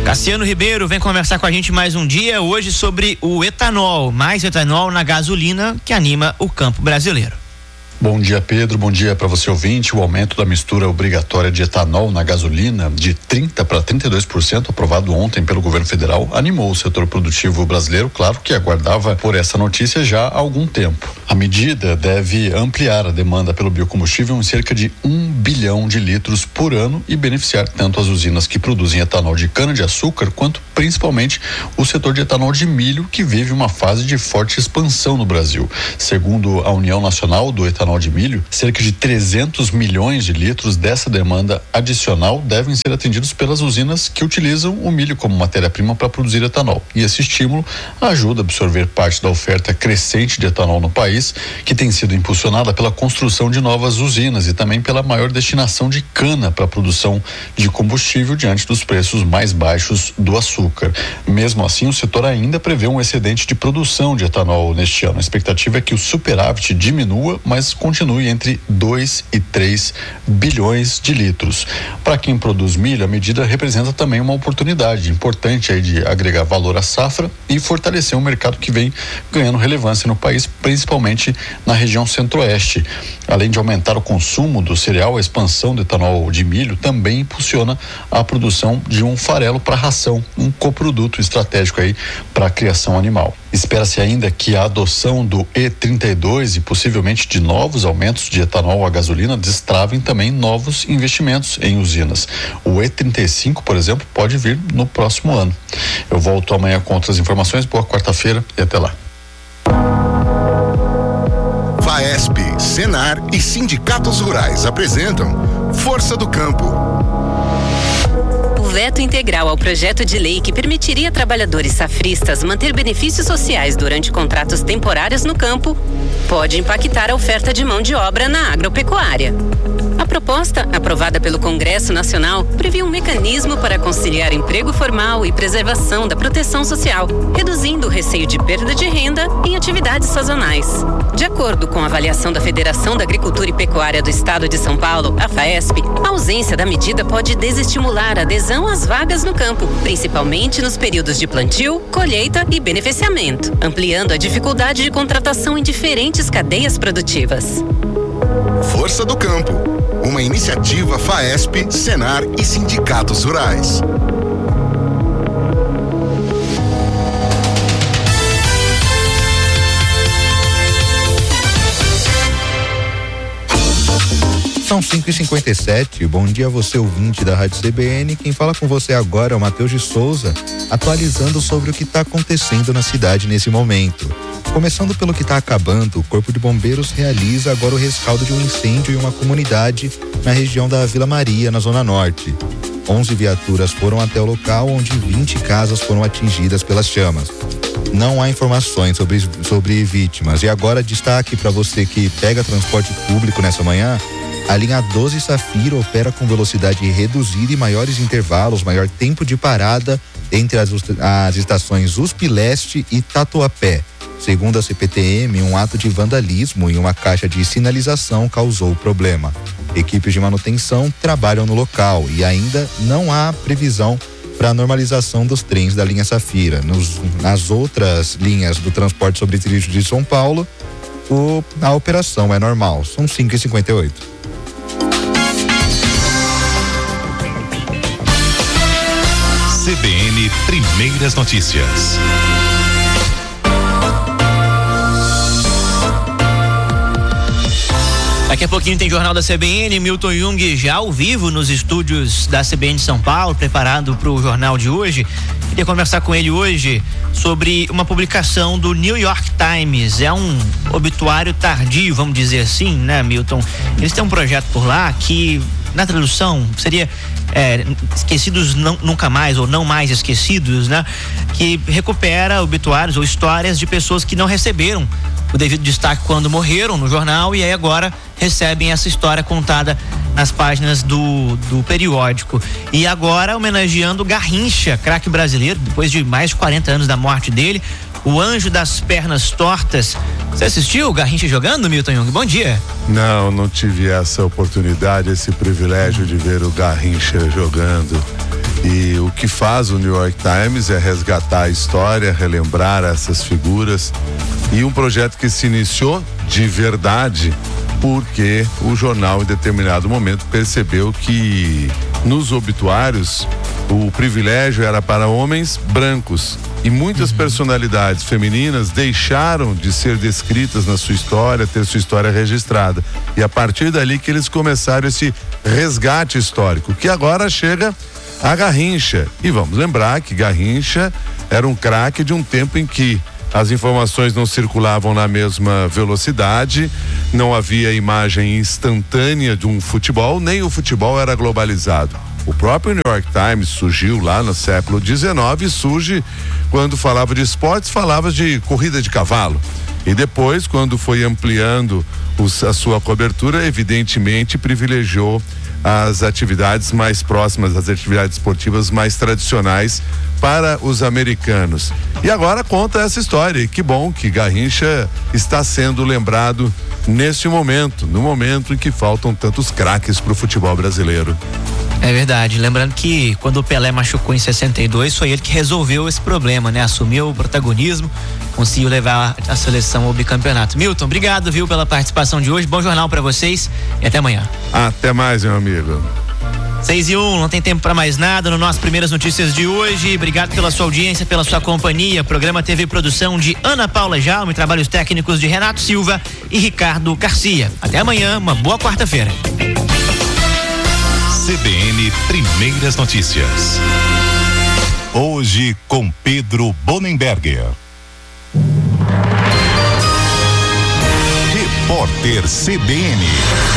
Cassiano Ribeiro vem conversar com a gente mais um dia, hoje sobre o etanol, mais etanol na gasolina que anima o campo brasileiro. Bom dia, Pedro. Bom dia para você, ouvinte. O aumento da mistura obrigatória de etanol na gasolina de 30% para 32%, aprovado ontem pelo governo federal, animou o setor produtivo brasileiro, claro que aguardava por essa notícia já há algum tempo. A medida deve ampliar a demanda pelo biocombustível em cerca de 1 bilhão de litros por ano e beneficiar tanto as usinas que produzem etanol de cana-de-açúcar, quanto principalmente o setor de etanol de milho, que vive uma fase de forte expansão no Brasil. Segundo a União Nacional do Etanol de Milho, cerca de 300 milhões de litros dessa demanda adicional devem ser atendidos pelas usinas que utilizam o milho como matéria-prima para produzir etanol. E esse estímulo ajuda a absorver parte da oferta crescente de etanol no país, que tem sido impulsionada pela construção de novas usinas e também pela maior destinação de cana para a produção de combustível diante dos preços mais baixos do açúcar. Mesmo assim, o setor ainda prevê um excedente de produção de etanol neste ano. A expectativa é que o superávit diminua, mas continue entre 2 e 3 bilhões de litros. Para quem produz milho, a medida representa também uma oportunidade importante aí de agregar valor à safra e fortalecer um mercado que vem ganhando relevância no país, principalmente na região centro-oeste. Além de aumentar o consumo do cereal, a expansão do etanol de milho também impulsiona a produção de um farelo para ração, um coproduto estratégico aí para a criação animal. Espera-se ainda que a adoção do E32 e possivelmente de novos aumentos de etanol à gasolina destravem também novos investimentos em usinas. O E35, por exemplo, pode vir no próximo ano. Eu volto amanhã com outras informações. Boa quarta-feira e até lá. FAESP, Senar e sindicatos rurais apresentam Força do Campo. O veto integral ao projeto de lei que permitiria a trabalhadores safristas manter benefícios sociais durante contratos temporários no campo pode impactar a oferta de mão de obra na agropecuária. A proposta, aprovada pelo Congresso Nacional, prevê um mecanismo para conciliar emprego formal e preservação da proteção social, reduzindo o receio de perda de renda em atividades sazonais. De acordo com a avaliação da Federação da Agricultura e Pecuária do Estado de São Paulo, a FAESP, a ausência da medida pode desestimular a adesão às vagas no campo, principalmente nos períodos de plantio, colheita e beneficiamento, ampliando a dificuldade de contratação em diferentes cadeias produtivas. Força do Campo, uma iniciativa FAESP, Senar e sindicatos rurais. São 5h57, bom dia a você, ouvinte da Rádio CBN. Quem fala com você agora é o Matheus de Souza, atualizando sobre o que está acontecendo na cidade nesse momento. Começando pelo que está acabando, o Corpo de Bombeiros realiza agora o rescaldo de um incêndio em uma comunidade na região da Vila Maria, na Zona Norte. 11 viaturas foram até o local, onde 20 casas foram atingidas pelas chamas. Não há informações sobre vítimas. E agora, destaque para você que pega transporte público nessa manhã: a linha 12 Safira opera com velocidade reduzida e maiores intervalos, maior tempo de parada entre as estações USP Leste e Tatuapé. Segundo a CPTM, um ato de vandalismo em uma caixa de sinalização causou o problema. Equipes de manutenção trabalham no local e ainda não há previsão para a normalização dos trens da linha Safira. Nas outras linhas do transporte sobre trilhos de São Paulo, a operação é normal. São 5h58. CBN Primeiras Notícias. Daqui a pouquinho tem Jornal da CBN, Milton Jung já ao vivo nos estúdios da CBN de São Paulo, preparado para o jornal de hoje. Queria conversar com ele hoje sobre uma publicação do New York Times. É um obituário tardio, vamos dizer assim, né, Milton? Eles têm um projeto por lá que, na tradução, seria Esquecidos Nunca Mais, ou Não Mais Esquecidos, né? Que recupera obituários ou histórias de pessoas que não receberam o devido destaque quando morreram no jornal e aí agora recebem essa história contada nas páginas do periódico. E agora homenageando Garrincha, craque brasileiro, depois de mais de 40 anos da morte dele, o anjo das pernas tortas. Você assistiu o Garrincha jogando, Milton Jung? Bom dia. Não tive essa oportunidade, esse privilégio de ver o Garrincha jogando. E o que faz o New York Times é resgatar a história, relembrar essas figuras, e um projeto que se iniciou de verdade porque o jornal em determinado momento percebeu que nos obituários o privilégio era para homens brancos e muitas personalidades femininas deixaram de ser descritas na sua história, ter sua história registrada, e a partir dali que eles começaram esse resgate histórico, que agora chega a Garrincha. E vamos lembrar que Garrincha era um craque de um tempo em que as informações não circulavam na mesma velocidade, não havia imagem instantânea de um futebol, nem o futebol era globalizado. O próprio New York Times surgiu lá no século XIX e surge quando falava de esportes, falava de corrida de cavalo. E depois, quando foi ampliando a sua cobertura, evidentemente privilegiou as atividades mais próximas, as atividades esportivas mais tradicionais para os americanos. E agora conta essa história, e que bom que Garrincha está sendo lembrado nesse momento, no momento em que faltam tantos craques para o futebol brasileiro. É verdade, lembrando que quando o Pelé machucou em 62, foi ele que resolveu esse problema, né? Assumiu o protagonismo, conseguiu levar a seleção ao bicampeonato. Milton, obrigado, viu, pela participação de hoje, bom jornal para vocês e até amanhã. Até mais, meu amigo. 6:01, não tem tempo para mais nada no nosso Primeiras Notícias de hoje. Obrigado pela sua audiência, pela sua companhia. Programa teve produção de Ana Paula Jaume, trabalhos técnicos de Renato Silva e Ricardo Garcia. Até amanhã, uma boa quarta-feira. CBN Primeiras Notícias. Hoje com Pedro Bonenberger. Repórter CBN.